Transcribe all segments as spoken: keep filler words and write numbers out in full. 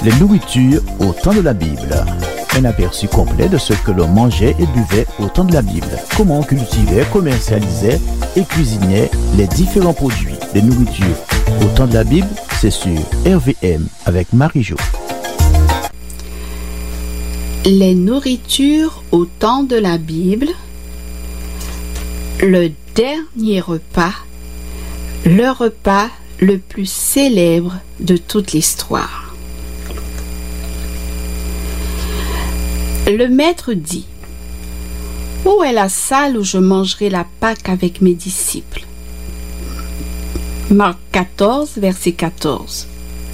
Les nourritures au temps de la Bible. Un aperçu complet de ce que l'on mangeait et buvait au temps de la Bible. Comment on cultivait, commercialisait et cuisinait les différents produits. Les nourritures au temps de la Bible, c'est sur R V M avec Marie-Jo. Les nourritures au temps de la Bible, le dernier repas, le repas le plus célèbre de toute l'histoire. Le maître dit: où est la salle où je mangerai la Pâque avec mes disciples? Marc quatorze, verset quatorze.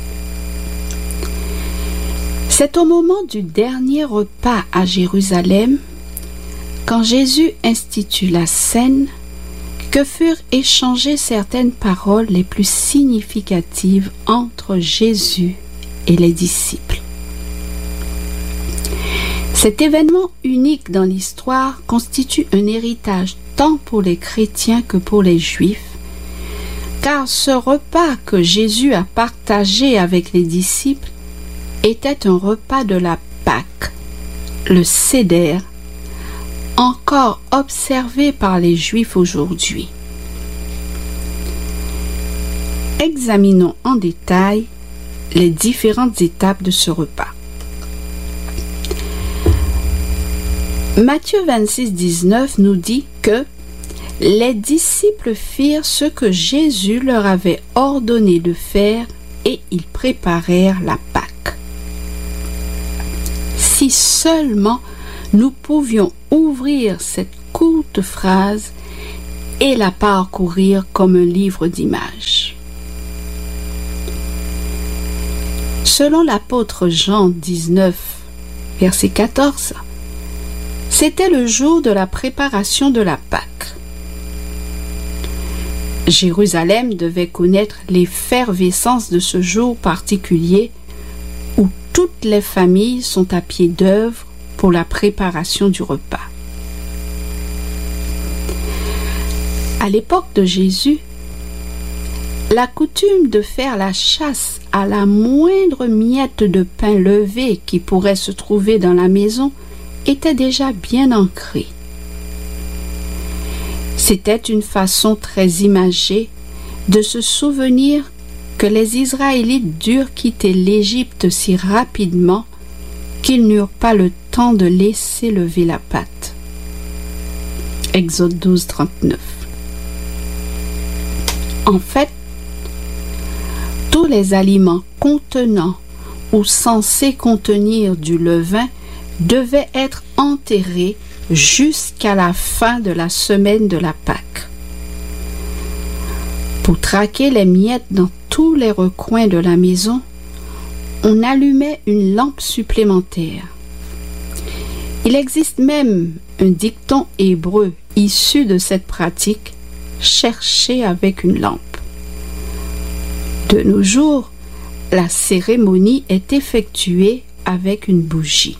C'est au moment du dernier repas à Jérusalem, quand Jésus institue la scène, que furent échangées certaines paroles les plus significatives entre Jésus et les disciples. Cet événement unique dans l'histoire constitue un héritage tant pour les chrétiens que pour les juifs, car ce repas que Jésus a partagé avec les disciples était un repas de la Pâque, le Seder, encore observé par les Juifs aujourd'hui. Examinons en détail les différentes étapes de ce repas. Matthieu vingt-six, dix-neuf nous dit que les disciples firent ce que Jésus leur avait ordonné de faire et ils préparèrent la Pâque. Si seulement nous pouvions ouvrir cette courte phrase et la parcourir comme un livre d'images. Selon l'apôtre Jean dix-neuf, verset quatorze, c'était le jour de la préparation de la Pâque. Jérusalem devait connaître l'effervescence de ce jour particulier où toutes les familles sont à pied d'œuvre pour la préparation du repas. À l'époque de Jésus, la coutume de faire la chasse à la moindre miette de pain levé qui pourrait se trouver dans la maison était déjà bien ancrée. C'était une façon très imagée de se souvenir que les Israélites durent quitter l'Égypte si rapidement qu'ils n'eurent pas le temps de laisser lever la pâte. Exode douze, trente-neuf. En fait, tous les aliments contenant ou censés contenir du levain devaient être enterrés jusqu'à la fin de la semaine de la Pâque. Pour traquer les miettes dans tous les recoins de la maison, on allumait une lampe supplémentaire. Il existe même un dicton hébreu issu de cette pratique, chercher avec une lampe. De nos jours, la cérémonie est effectuée avec une bougie.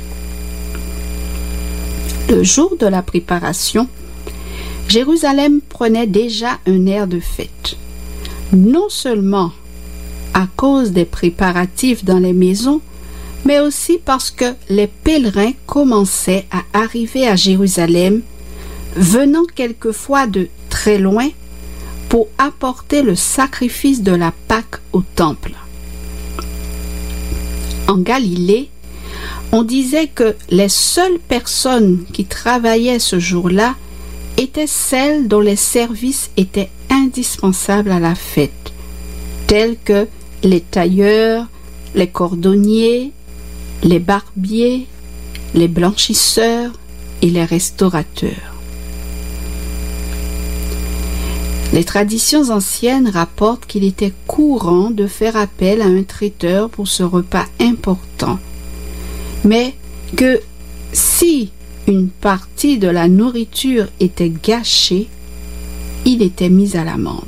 Le jour de la préparation, Jérusalem prenait déjà un air de fête. Non seulement à cause des préparatifs dans les maisons, mais aussi parce que les pèlerins commençaient à arriver à Jérusalem, venant quelquefois de très loin pour apporter le sacrifice de la Pâque au temple. En Galilée, on disait que les seules personnes qui travaillaient ce jour-là étaient celles dont les services étaient indispensables à la fête, tels que les tailleurs, les cordonniers, les barbiers, les blanchisseurs et les restaurateurs. Les traditions anciennes rapportent qu'il était courant de faire appel à un traiteur pour ce repas important, mais que si une partie de la nourriture était gâchée, il était mis à l'amende.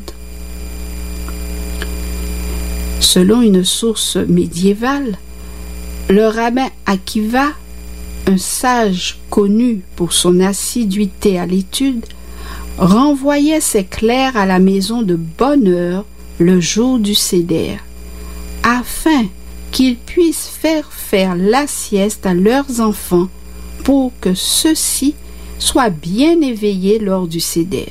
Selon une source médiévale, le rabbin Akiva, un sage connu pour son assiduité à l'étude, renvoyait ses clercs à la maison de bonne heure le jour du Seder, afin qu'ils puissent faire faire la sieste à leurs enfants pour que ceux-ci soient bien éveillés lors du seder.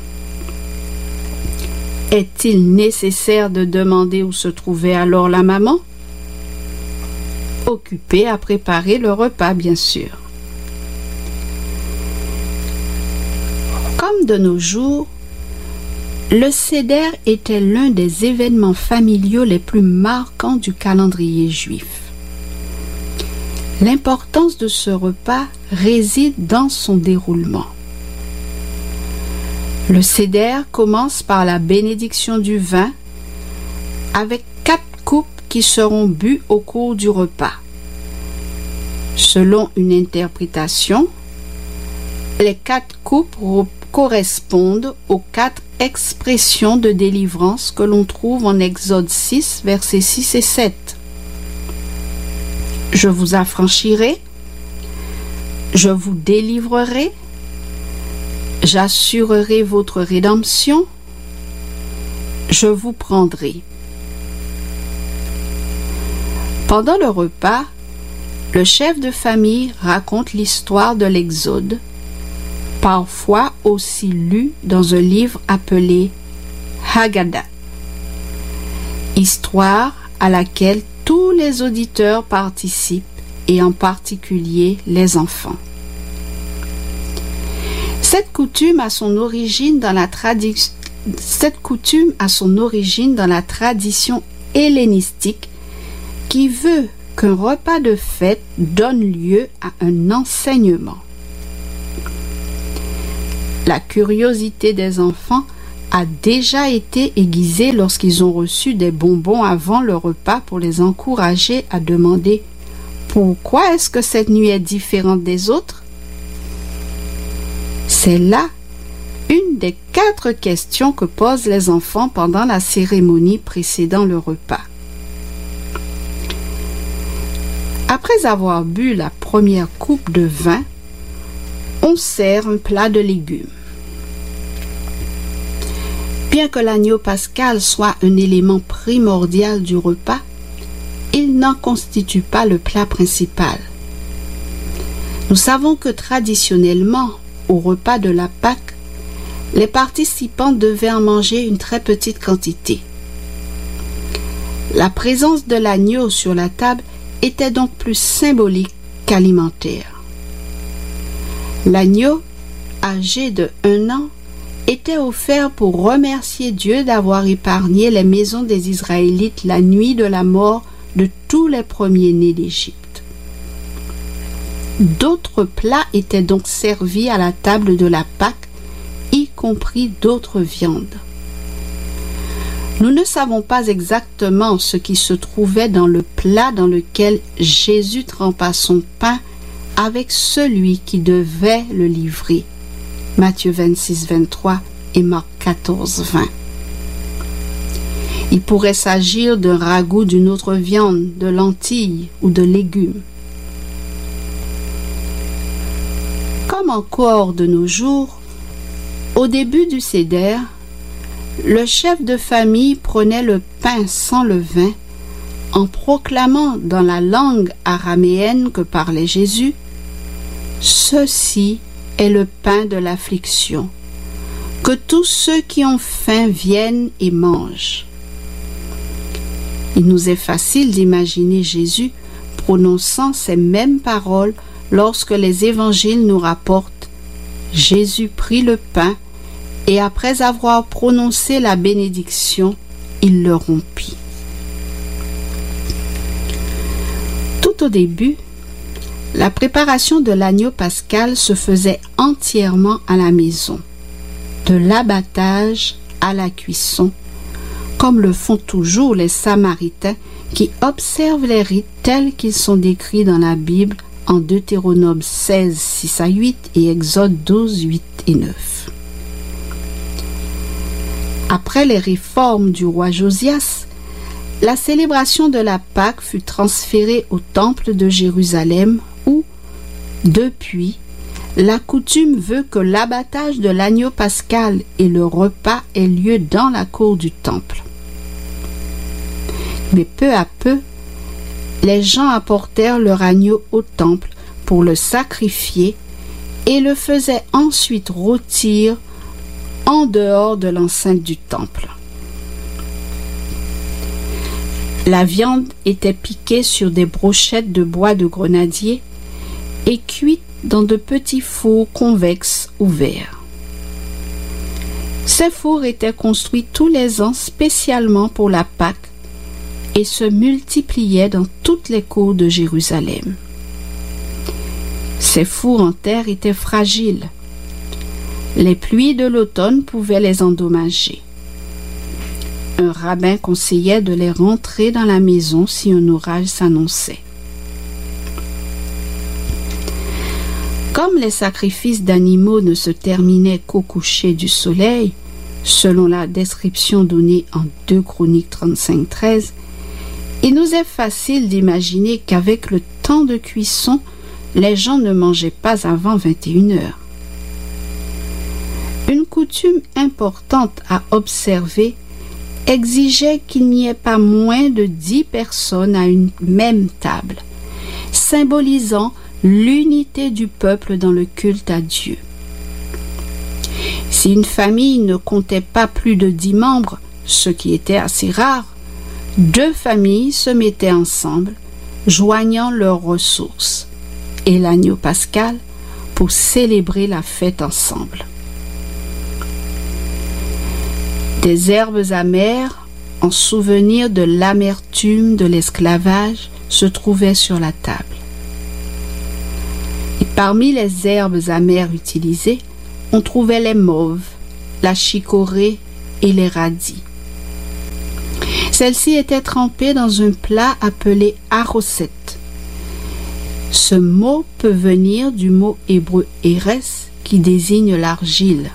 Est-il nécessaire de demander où se trouvait alors la maman? Occupée à préparer le repas, bien sûr. Comme de nos jours, le seder était l'un des événements familiaux les plus marquants du calendrier juif. L'importance de ce repas réside dans son déroulement. Le seder commence par la bénédiction du vin avec quatre coupes qui seront bues au cours du repas. Selon une interprétation, les quatre coupes correspondent aux quatre expressions de délivrance que l'on trouve en Exode six, versets six et sept. Je vous affranchirai, je vous délivrerai, j'assurerai votre rédemption, je vous prendrai. Pendant le repas, le chef de famille raconte l'histoire de l'Exode, parfois aussi lu dans un livre appelé Haggadah, histoire à laquelle tous les auditeurs participent et en particulier les enfants. Cette coutume a son origine dans la tradi- cette coutume a son origine dans la tradition hellénistique qui veut qu'un repas de fête donne lieu à un enseignement. La curiosité des enfants a déjà été aiguisée lorsqu'ils ont reçu des bonbons avant le repas pour les encourager à demander « Pourquoi est-ce que cette nuit est différente des autres ?» C'est là une des quatre questions que posent les enfants pendant la cérémonie précédant le repas. Après avoir bu la première coupe de vin, on sert un plat de légumes. Bien que l'agneau pascal soit un élément primordial du repas, il n'en constitue pas le plat principal. Nous savons que traditionnellement, au repas de la Pâque, les participants devaient en manger une très petite quantité. La présence de l'agneau sur la table était donc plus symbolique qu'alimentaire. L'agneau, âgé de un an, était offert pour remercier Dieu d'avoir épargné les maisons des Israélites la nuit de la mort de tous les premiers-nés d'Égypte. D'autres plats étaient donc servis à la table de la Pâque, y compris d'autres viandes. Nous ne savons pas exactement ce qui se trouvait dans le plat dans lequel Jésus trempa son pain avec celui qui devait le livrer. Matthieu vingt-six, vingt-trois et Marc quatorze, vingt. Il pourrait s'agir d'un ragoût d'une autre viande, de lentilles ou de légumes. Comme encore de nos jours, au début du seder, le chef de famille prenait le pain sans levain en proclamant dans la langue araméenne que parlait Jésus « Ceci est le pain de l'affliction, que tous ceux qui ont faim viennent et mangent. » Il nous est facile d'imaginer Jésus prononçant ces mêmes paroles lorsque les évangiles nous rapportent « Jésus prit le pain et après avoir prononcé la bénédiction, il le rompit. » Tout au début, la préparation de l'agneau pascal se faisait entièrement à la maison, de l'abattage à la cuisson, comme le font toujours les Samaritains qui observent les rites tels qu'ils sont décrits dans la Bible en Deutéronome seize, six à huit et Exode douze, huit et neuf. Après les réformes du roi Josias, la célébration de la Pâque fut transférée au temple de Jérusalem où, depuis, la coutume veut que l'abattage de l'agneau pascal et le repas aient lieu dans la cour du temple. Mais peu à peu, les gens apportèrent leur agneau au temple pour le sacrifier et le faisaient ensuite rôtir en dehors de l'enceinte du temple. La viande était piquée sur des brochettes de bois de grenadier et cuite dans de petits fours convexes ouverts. Ces fours étaient construits tous les ans spécialement pour la Pâque et se multipliaient dans toutes les cours de Jérusalem. Ces fours en terre étaient fragiles. Les pluies de l'automne pouvaient les endommager. Un rabbin conseillait de les rentrer dans la maison si un orage s'annonçait. Comme les sacrifices d'animaux ne se terminaient qu'au coucher du soleil, selon la description donnée en deux Chroniques trente-cinq treize, il nous est facile d'imaginer qu'avec le temps de cuisson, les gens ne mangeaient pas avant vingt et une heures. Une coutume importante à observer exigeait qu'il n'y ait pas moins de dix personnes à une même table, symbolisant l'unité du peuple dans le culte à Dieu. Si une famille ne comptait pas plus de dix membres, ce qui était assez rare, deux familles se mettaient ensemble, joignant leurs ressources, et l'agneau pascal pour célébrer la fête ensemble. Des herbes amères, en souvenir de l'amertume de l'esclavage, se trouvaient sur la table. Et parmi les herbes amères utilisées, on trouvait les mauves, la chicorée et les radis. Celles-ci étaient trempées dans un plat appelé arosset. Ce mot peut venir du mot hébreu eres qui désigne l'argile.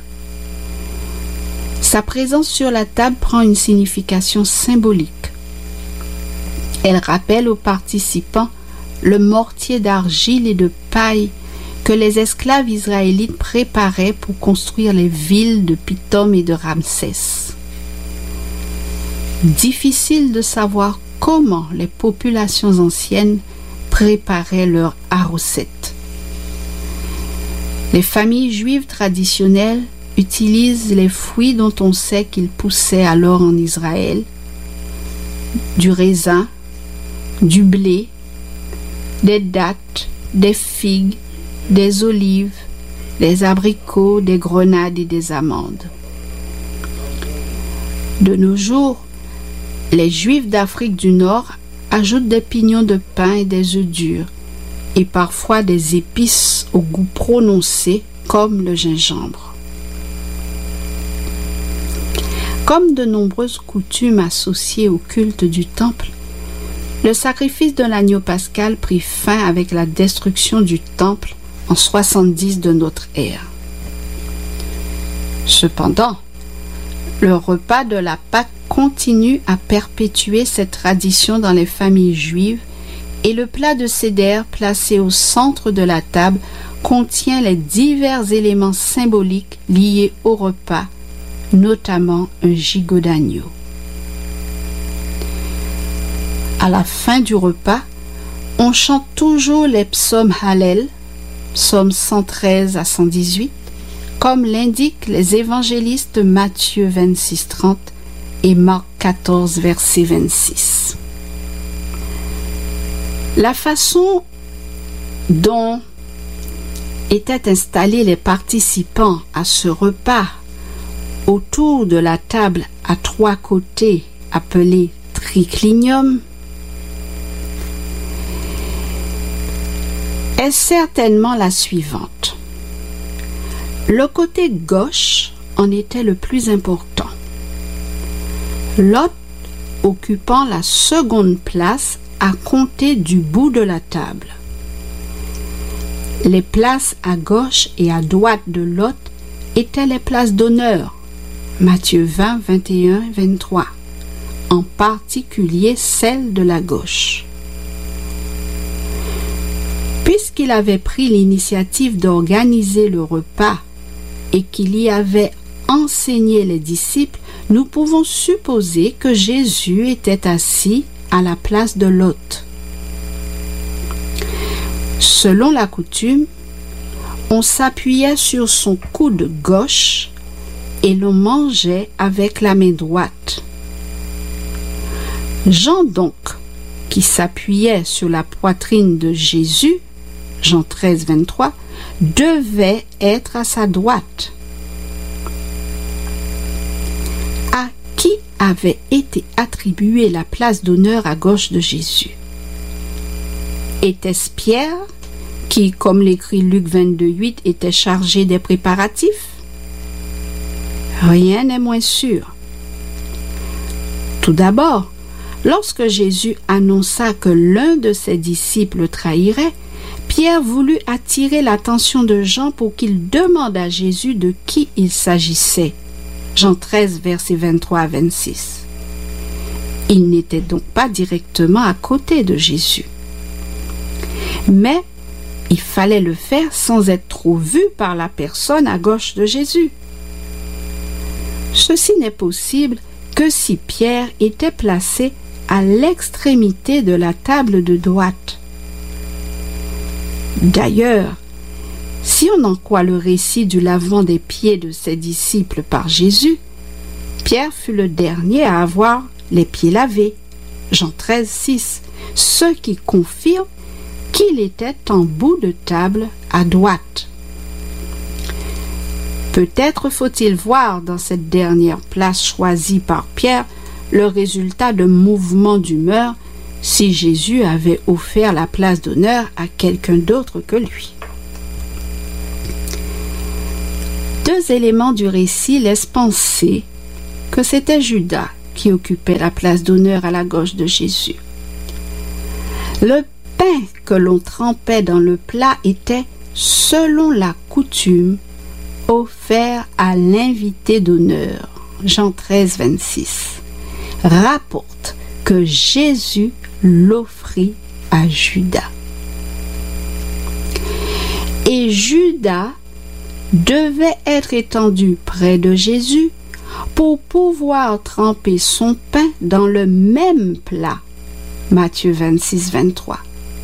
Sa présence sur la table prend une signification symbolique. Elle rappelle aux participants le mortier d'argile et de paille que les esclaves israélites préparaient pour construire les villes de Pithom et de Ramsès. Difficile de savoir comment les populations anciennes préparaient leur arosset. Les familles juives traditionnelles utilisent les fruits dont on sait qu'ils poussaient alors en Israël, du raisin, du blé, des dattes, des figues, des olives, des abricots, des grenades et des amandes. De nos jours, les Juifs d'Afrique du Nord ajoutent des pignons de pain et des œufs durs, et parfois des épices au goût prononcé comme le gingembre. Comme de nombreuses coutumes associées au culte du temple, le sacrifice de l'agneau pascal prit fin avec la destruction du temple en soixante-dix de notre ère. Cependant, le repas de la Pâque continue à perpétuer cette tradition dans les familles juives et le plat de séder placé au centre de la table contient les divers éléments symboliques liés au repas, notamment un gigot d'agneau. À la fin du repas, on chante toujours les psaumes Hallel, psaumes cent treize à cent dix-huit, comme l'indiquent les évangélistes Matthieu vingt-six trente et Marc quatorze verset vingt-six. La façon dont étaient installés les participants à ce repas autour de la table à trois côtés appelée triclinium est certainement la suivante. Le côté gauche en était le plus important. L'hôte occupant la seconde place à compter du bout de la table. Les places à gauche et à droite de l'hôte étaient les places d'honneur, Matthieu vingt, vingt et un, vingt-trois, en particulier celle de la gauche. Puisqu'il avait pris l'initiative d'organiser le repas et qu'il y avait enseigné les disciples, nous pouvons supposer que Jésus était assis à la place de l'hôte. Selon la coutume, on s'appuyait sur son coude gauche et l'on mangeait avec la main droite. Jean donc, qui s'appuyait sur la poitrine de Jésus, Jean treize, vingt-trois, devait être à sa droite. À qui avait été attribuée la place d'honneur à gauche de Jésus? Était-ce Pierre, qui, comme l'écrit Luc vingt-deux, huit, était chargé des préparatifs? Rien n'est moins sûr. Tout d'abord, lorsque Jésus annonça que l'un de ses disciples le trahirait, Pierre voulut attirer l'attention de Jean pour qu'il demande à Jésus de qui il s'agissait. Jean treize, versets vingt-trois à vingt-six. Il n'était donc pas directement à côté de Jésus. Mais il fallait le faire sans être trop vu par la personne à gauche de Jésus. Ceci n'est possible que si Pierre était placé à l'extrémité de la table de droite. D'ailleurs, si on en croit le récit du lavement des pieds de ses disciples par Jésus, Pierre fut le dernier à avoir les pieds lavés, Jean treize, six, ce qui confirme qu'il était en bout de table à droite. Peut-être faut-il voir dans cette dernière place choisie par Pierre le résultat de mouvements d'humeur si Jésus avait offert la place d'honneur à quelqu'un d'autre que lui. Deux éléments du récit laissent penser que c'était Judas qui occupait la place d'honneur à la gauche de Jésus. Le pain que l'on trempait dans le plat était, selon la coutume, offert à l'invité d'honneur. Jean treize, vingt-six rapporte que Jésus l'offrit à Judas. Et Judas devait être étendu près de Jésus pour pouvoir tremper son pain dans le même plat. Matthieu vingt-six, vingt-trois.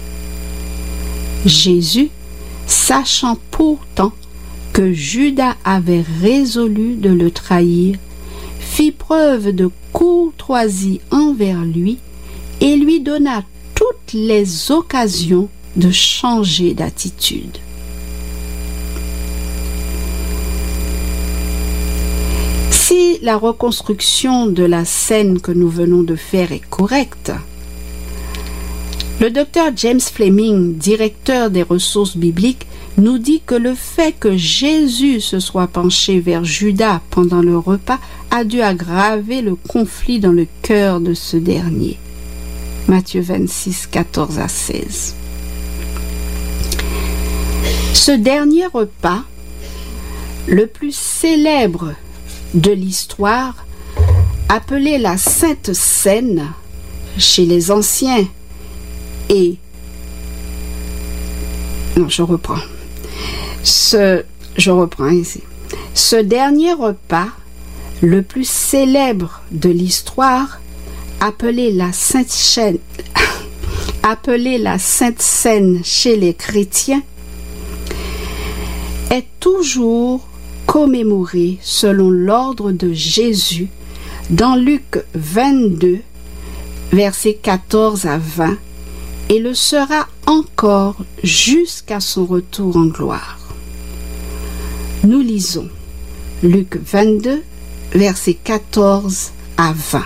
Jésus, sachant pourtant que Judas avait résolu de le trahir, fit preuve de courtoisie envers lui et lui donna toutes les occasions de changer d'attitude. Si la reconstruction de la scène que nous venons de faire est correcte, le docteur James Fleming, directeur des ressources bibliques, nous dit que le fait que Jésus se soit penché vers Judas pendant le repas a dû aggraver le conflit dans le cœur de ce dernier. Matthieu vingt-six, quatorze à seize. Ce dernier repas, le plus célèbre de l'histoire, appelé la Sainte Seine chez les anciens et... Non, je reprends. Ce, je reprends ici. Ce dernier repas, le plus célèbre de l'histoire, appelé la Sainte Seine, appelé la Sainte Seine chez les chrétiens, est toujours commémoré selon l'ordre de Jésus dans Luc vingt-deux, versets quatorze à vingt, et le sera encore jusqu'à son retour en gloire. Nous lisons Luc vingt-deux, versets quatorze à vingt.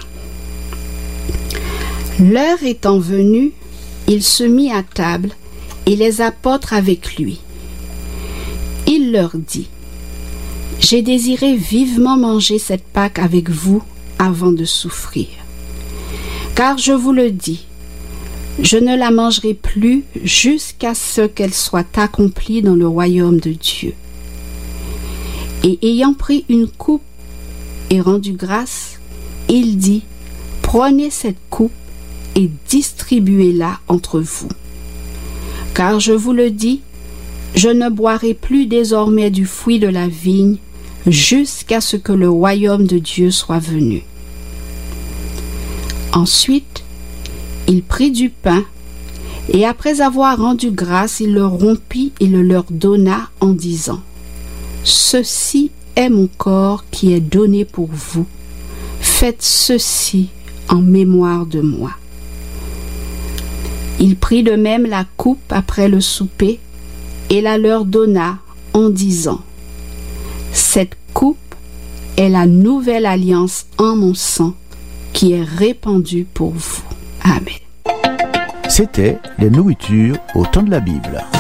L'heure étant venue, il se mit à table et les apôtres avec lui. Il leur dit: J'ai désiré vivement manger cette Pâque avec vous avant de souffrir. Car je vous le dis, je ne la mangerai plus jusqu'à ce qu'elle soit accomplie dans le royaume de Dieu. Et ayant pris une coupe et rendu grâce, il dit: Prenez cette coupe et distribuez-la entre vous. Car je vous le dis, je ne boirai plus désormais du fruit de la vigne jusqu'à ce que le royaume de Dieu soit venu. Ensuite, il prit du pain Et après avoir rendu grâce, il le rompit et le leur donna en disant, « Ceci est mon corps qui est donné pour vous. Faites ceci en mémoire de moi. » Il prit de même la coupe après le souper et la leur donna en disant, « Cette coupe est la nouvelle alliance en mon sang qui est répandue pour vous. » Amen. C'était les nourritures au temps de la Bible.